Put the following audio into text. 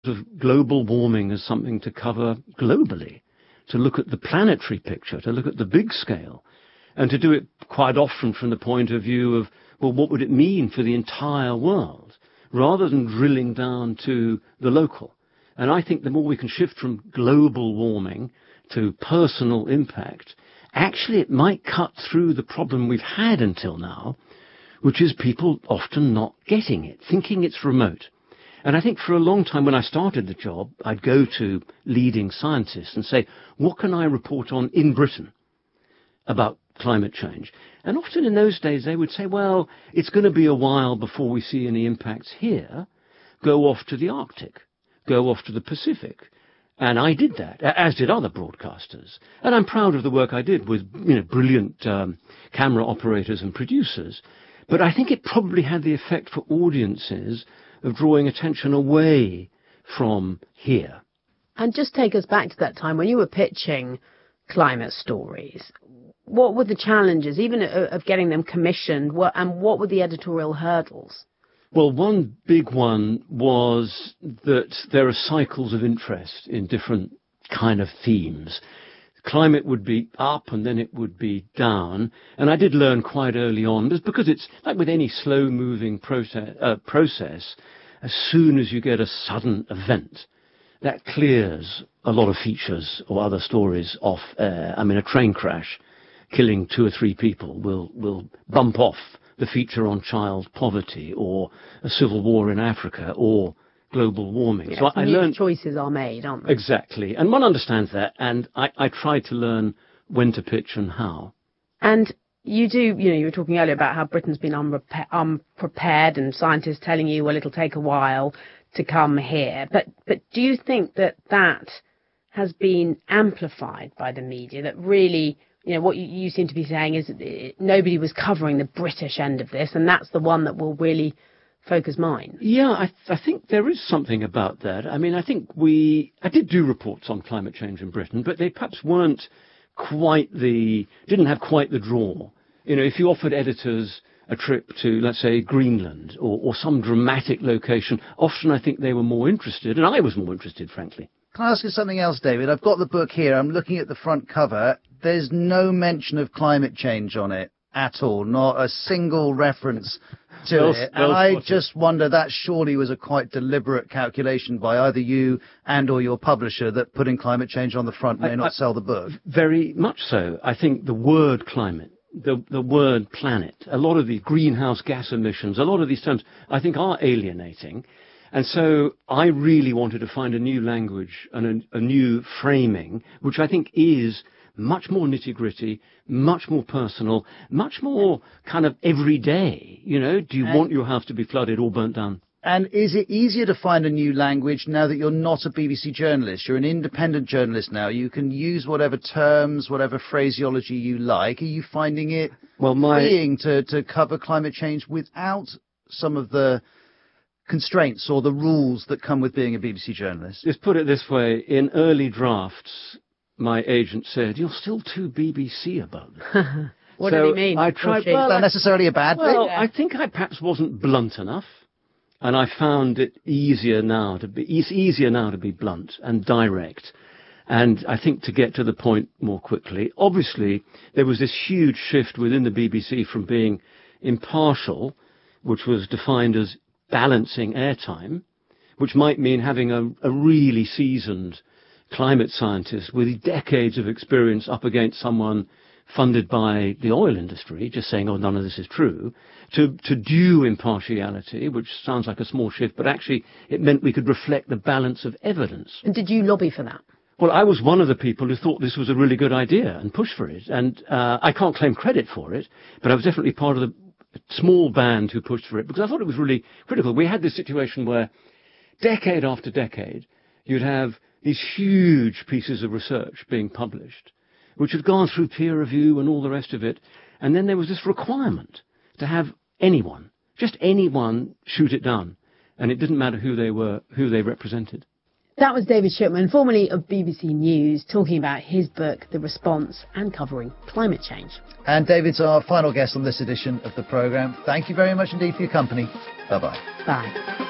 of global warming as something to cover globally, to look at the planetary picture, to look at the big scale, and to do it quite often from the point of view of, well, what would it mean for the entire world, rather than drilling down to the local. And I think the more we can shift from global warming to personal impact, actually it might cut through the problem we've had until now, which is people often not getting it, thinking it's remote. And I think for a long time when I started the job, I'd go to leading scientists and say, what can I report on in Britain about climate change? And often in those days they would say, well, it's going to be a while before we see any impacts here. Go off to the Arctic, go off to the Pacific. And I did that, as did other broadcasters. And I'm proud of the work I did with brilliant camera operators and producers. But I think it probably had the effect for audiences of drawing attention away from here. And just take us back to that time when you were pitching climate stories. What were the challenges, even of getting them commissioned, and what were the editorial hurdles? Well, one big one was that there are cycles of interest in different kind of themes. Climate would be up and then it would be down. And I did learn quite early on, just because it's like with any slow-moving process, as soon as you get a sudden event, that clears a lot of features or other stories off air. I mean, a train crash killing 2 or 3 people will bump off the feature on child poverty or a civil war in Africa or global warming. Yes, so I learned choices are made, aren't they? Exactly. And one understands that. And I tried to learn when to pitch and how. And you do, you were talking earlier about how Britain's been unprepared and scientists telling you, well, it'll take a while to come here. But do you think that has been amplified by the media, that really, what you seem to be saying is nobody was covering the British end of this, and that's the one that will really focus mine? Yeah, I think there is something about that. I mean, I think I did do reports on climate change in Britain, but they perhaps didn't have quite the draw. If you offered editors a trip to, let's say, Greenland or some dramatic location, often I think they were more interested, and I was more interested, frankly. Can I ask you something else, David? I've got the book here. I'm looking at the front cover. There's no mention of climate change on it at all, not a single reference to it. And I just wonder, that surely was a quite deliberate calculation by either you and or your publisher, that putting climate change on the front may not sell the book. Very much so. I think the word climate, the word planet, a lot of the greenhouse gas emissions, a lot of these terms, I think are alienating. And so I really wanted to find a new language and a new framing, which I think is much more nitty-gritty, much more personal, much more kind of everyday. Do you want your house to be flooded or burnt down? And is it easier to find a new language now that you're not a BBC journalist? You're an independent journalist now. You can use whatever terms, whatever phraseology you like. Are you finding it freeing to cover climate change without some of the constraints or the rules that come with being a BBC journalist? Just put it this way. In early drafts, my agent said, "You're still too BBC about this." What did he mean? I tried. Is that necessarily a bad thing? Well, I think I perhaps wasn't blunt enough, and I found it easier now to be blunt and direct, and I think to get to the point more quickly. Obviously, there was this huge shift within the BBC from being impartial, which was defined as balancing airtime, which might mean having a really seasoned climate scientist with decades of experience up against someone funded by the oil industry, just saying, oh, none of this is true, to due impartiality, which sounds like a small shift, but actually it meant we could reflect the balance of evidence. And did you lobby for that? Well, I was one of the people who thought this was a really good idea and pushed for it. And I can't claim credit for it, but I was definitely part of the small band who pushed for it, because I thought it was really critical. We had this situation where decade after decade, you'd have these huge pieces of research being published, which had gone through peer review and all the rest of it. And then there was this requirement to have just anyone shoot it down. And it didn't matter who they were, who they represented. That was David Shipman, formerly of BBC News, talking about his book, The Response, and covering climate change. And David's our final guest on this edition of the programme. Thank you very much indeed for your company. Bye-bye. Bye.